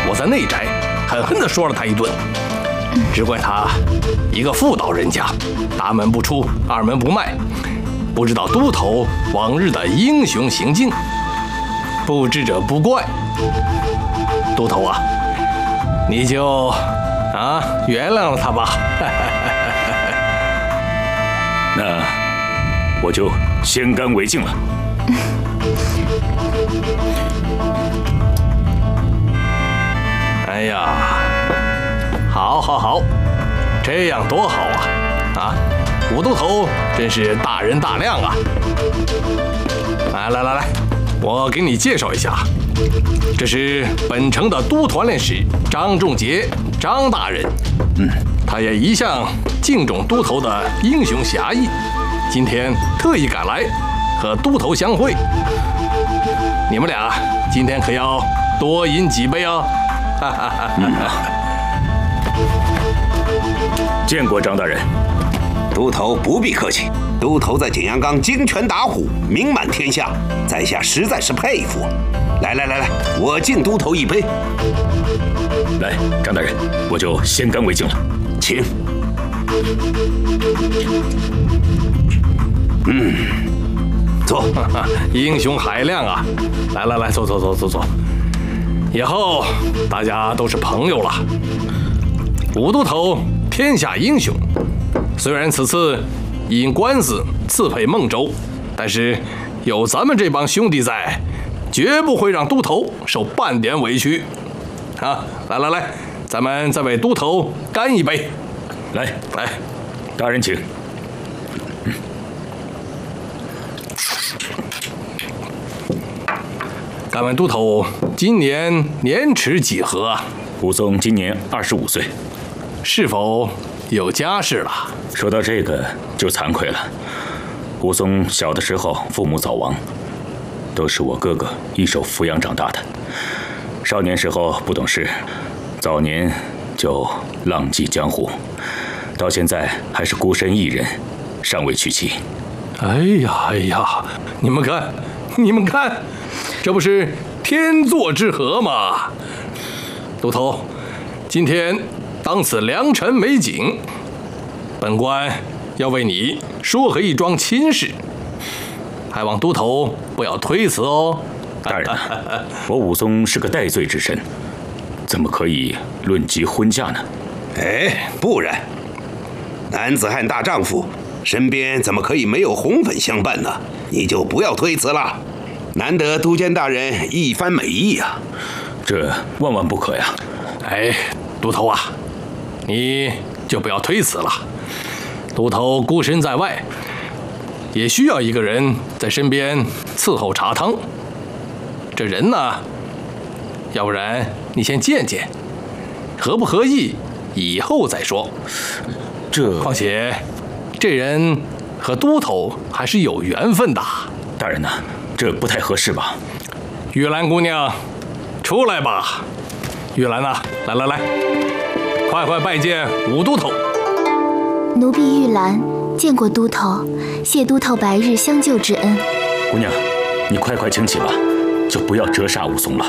我在内宅狠狠地说了他一顿，只怪他一个妇道人家，大门不出，二门不迈，不知道都头往日的英雄行径，不知者不怪。都头啊，你就原谅了他吧。 那我就先干为敬了。 哎呀，好，这样多好啊！武都头真是大人大量啊！来，我给你介绍一下，这是本城的都团练使张仲杰，张大人。他也一向敬重都头的英雄侠义，今天特意赶来和都头相会。你们俩今天可要多饮几杯哦！ 见过张大人。 都头不必客气，都头在景阳冈金拳打虎，名满天下，在下实在是佩服。来，我敬都头一杯。 来，张大人，我就先干为敬了。 请。坐。 英雄海量啊！来，坐。以后大家都是朋友了。武都头天下英雄，虽然此次因官司刺配孟州，但是有咱们这帮兄弟在，绝不会让都头受半点委屈。来，咱们再为都头干一杯。 来，大人请。 敢问都头今年年齿几何啊？ 武松今年25岁， 是否有家室了？ 说到这个就惭愧了。武松小的时候父母早亡，都是我哥哥一手抚养长大的。少年时候不懂事，早年就浪迹江湖，到现在还是孤身一人，尚未娶妻。 哎呀，你们看，这不是天作之合吗？都头，今天当此良辰美景，本官要为你说和一桩亲事，还望都头不要推辞哦。 大人，我武松是个戴罪之身，怎么可以论及婚嫁呢？ 不然，男子汉大丈夫，身边怎么可以没有红粉相伴呢？你就不要推辞了。难得都监大人一番美意啊， 这万万不可呀！ 都头啊，你就不要推辞了。都头孤身在外，也需要一个人在身边伺候茶汤。这人呢，要不然你先见见，合不合意以后再说。况且这人和都头还是有缘分的。 大人呢，这不太合适吧？ 玉兰姑娘，出来吧。玉兰啊，来，快拜见武都头。 奴婢玉兰见过都头，谢都头白日相救之恩。 姑娘，你快请起吧，就不要折煞武松了。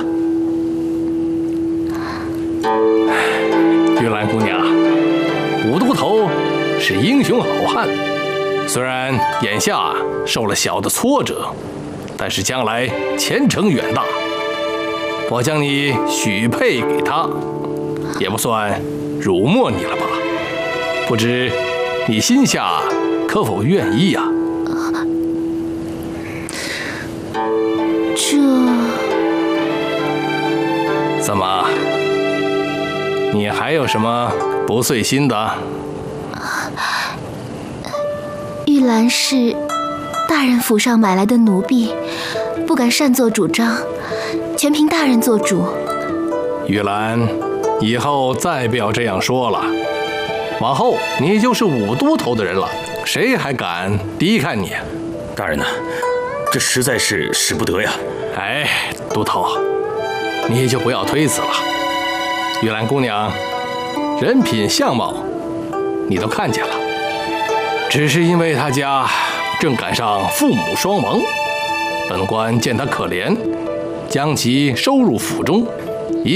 玉兰姑娘，武都头是英雄好汉，虽然眼下受了小的挫折，但是将来前程远大。我将你许配给他，也不算辱没你了吧？不知你心下可否愿意呀？怎么？你还有什么不遂心的？ 玉兰是大人府上买来的奴婢，不敢擅作主张，全凭大人做主。 玉兰，以后再不要这样说了。往后你就是武都头的人了，谁还敢低看你？ 大人呐，这实在是使不得呀。 都头，你也就不要推辞了。玉兰姑娘，人品相貌你都看见了，只是因为她家正赶上父母双亡，本官见她可怜，将其收入府中。